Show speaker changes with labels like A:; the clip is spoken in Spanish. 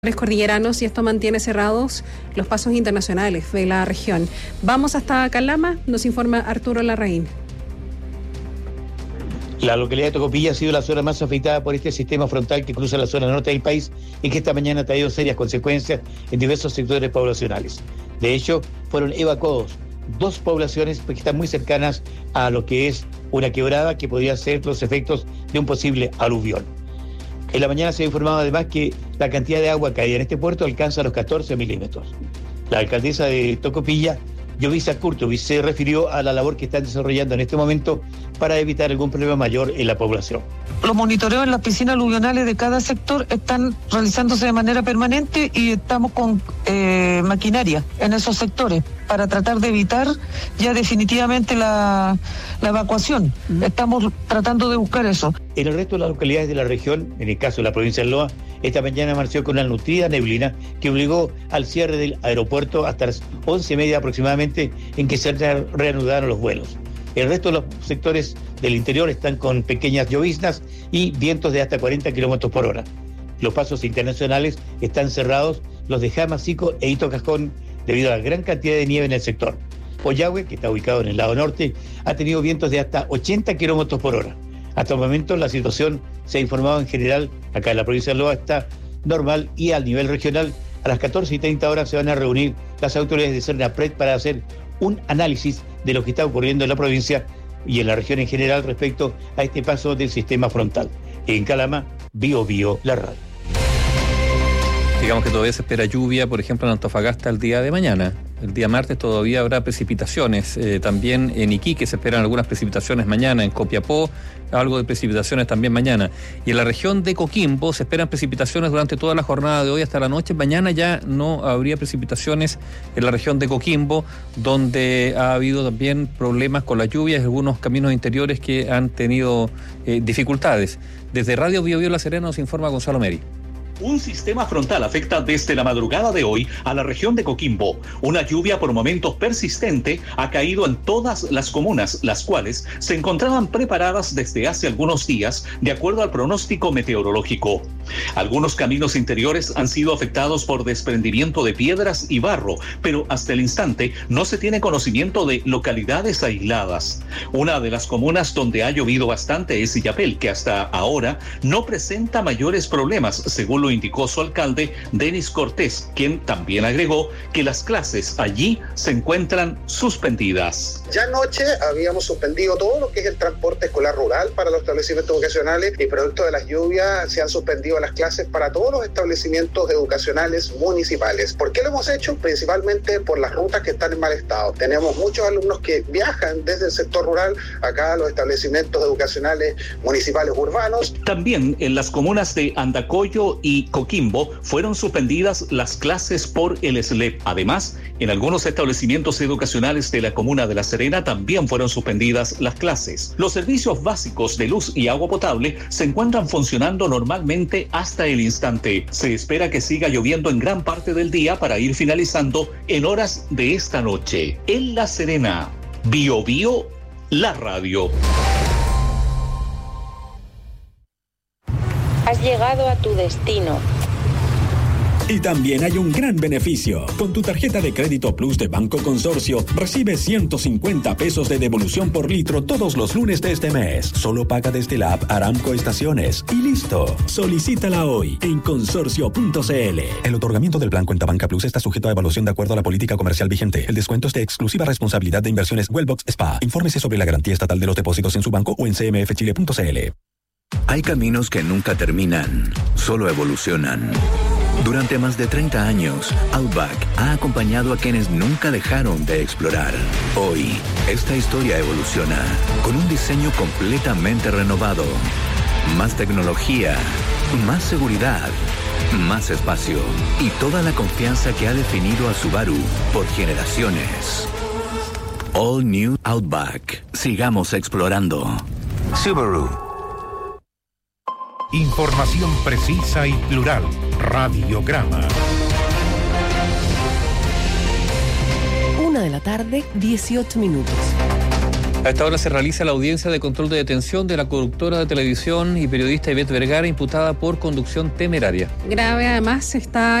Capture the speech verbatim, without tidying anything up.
A: cordilleranos y esto mantiene cerrados los pasos internacionales de la región. Vamos hasta Calama, nos informa Arturo Larraín.
B: La localidad de Tocopilla ha sido la zona más afectada por este sistema frontal que cruza la zona norte del país y que esta mañana ha traído serias consecuencias en diversos sectores poblacionales. De hecho, fueron evacuados dos poblaciones que están muy cercanas a lo que es una quebrada que podría ser los efectos de un posible aluvión. En la mañana se ha informado además que la cantidad de agua caída en este puerto alcanza los catorce milímetros. La alcaldesa de Tocopilla, Yovisa Kurtovic, se refirió a la labor que están desarrollando en este momento para evitar algún problema mayor en la población.
C: Los monitoreos en las piscinas aluvionales de cada sector están realizándose de manera permanente y estamos con eh, maquinaria en esos sectores para tratar de evitar ya definitivamente la, la evacuación. Uh-huh. Estamos tratando de buscar eso.
B: En el resto de las localidades de la región, en el caso de la provincia de Loa, esta mañana amaneció con una nutrida neblina que obligó al cierre del aeropuerto hasta las once y media aproximadamente, en que se reanudaron los vuelos. El resto de los sectores del interior están con pequeñas lloviznas y vientos de hasta cuarenta kilómetros por hora. Los pasos internacionales están cerrados, los de Jamasico e Hito Cascón, debido a la gran cantidad de nieve en el sector. Oyahue, que está ubicado en el lado norte, ha tenido vientos de hasta ochenta kilómetros por hora. Hasta el momento la situación se ha informado en general, acá en la provincia de Loa está normal, y al nivel regional a las catorce y treinta horas se van a reunir las autoridades de Cernapred para hacer un análisis de lo que está ocurriendo en la provincia y en la región en general respecto a este paso del sistema frontal. En Calama, Bio Bio, la radio.
D: Digamos que todavía se espera lluvia, por ejemplo, en Antofagasta el día de mañana. El día martes todavía habrá precipitaciones. Eh, también en Iquique se esperan algunas precipitaciones mañana. En Copiapó, algo de precipitaciones también mañana. Y en la región de Coquimbo se esperan precipitaciones durante toda la jornada de hoy hasta la noche. Mañana ya no habría precipitaciones en la región de Coquimbo, donde ha habido también problemas con las lluvias y algunos caminos interiores que han tenido eh, dificultades. Desde Radio Bio Bio La Serena nos informa Gonzalo Meri.
E: Un sistema frontal afecta desde la madrugada de hoy a la región de Coquimbo. Una lluvia por momentos persistente ha caído en todas las comunas, las cuales se encontraban preparadas desde hace algunos días, de acuerdo al pronóstico meteorológico. Algunos caminos interiores han sido afectados por desprendimiento de piedras y barro, pero hasta el instante no se tiene conocimiento de localidades aisladas. Una de las comunas donde ha llovido bastante es Illapel, que hasta ahora no presenta mayores problemas, según lo indicó su alcalde, Denis Cortés, quien también agregó que las clases allí se encuentran suspendidas.
F: Ya anoche habíamos suspendido todo lo que es el transporte escolar rural para los establecimientos educacionales y producto de las lluvias se han suspendido las clases para todos los establecimientos educacionales municipales. ¿Por qué lo hemos hecho? Principalmente por las rutas que están en mal estado. Tenemos muchos alumnos que viajan desde el sector rural acá a los establecimientos educacionales municipales urbanos.
E: También en las comunas de Andacollo y Coquimbo fueron suspendidas las clases por el S L E P. Además, en algunos establecimientos educacionales de la comuna de La Serena también fueron suspendidas las clases. Los servicios básicos de luz y agua potable se encuentran funcionando normalmente hasta el instante. Se espera que siga lloviendo en gran parte del día para ir finalizando en horas de esta noche. En La Serena, Bio Bio, la radio.
G: Has llegado a tu destino.
H: Y también hay un gran beneficio. Con tu tarjeta de crédito Plus de Banco Consorcio, recibes ciento cincuenta pesos de devolución por litro todos los lunes de este mes. Solo paga desde la app Aramco Estaciones. Y listo. Solicítala hoy en consorcio punto c l. El otorgamiento del plan Cuenta Banca Plus está sujeto a evaluación de acuerdo a la política comercial vigente. El descuento es de exclusiva responsabilidad de Inversiones Wellbox Spa. Infórmese sobre la garantía estatal de los depósitos en su banco o en c m f chile punto c l.
I: Hay caminos que nunca terminan, solo evolucionan. Durante más de treinta años, Outback ha acompañado a quienes nunca dejaron de explorar. Hoy, esta historia evoluciona con un diseño completamente renovado. Más tecnología, más seguridad, más espacio y toda la confianza que ha definido a Subaru por generaciones. All New Outback. Sigamos explorando. Subaru.
J: Información precisa y plural. Radiograma.
K: Una de la tarde, dieciocho minutos.
D: A esta hora se realiza la audiencia de control de detención de la conductora de televisión y periodista Ivette Vergara, imputada por conducción temeraria.
A: Grave, además, está